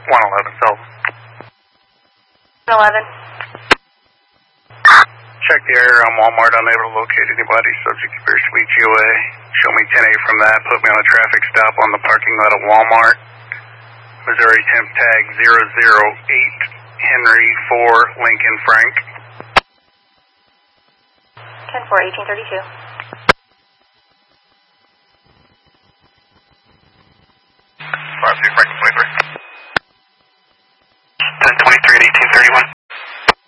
111 Sullivan. 11. Check the area on Walmart, unable to locate anybody. Subject appears to be GOA. Show me 10-8 from that. Put me on a traffic stop on the parking lot of Walmart. Missouri temp tag 008 Henry 4 Lincoln Frank. 10-4, 1832. 5-2 Frank 23. 10-23 at 1831.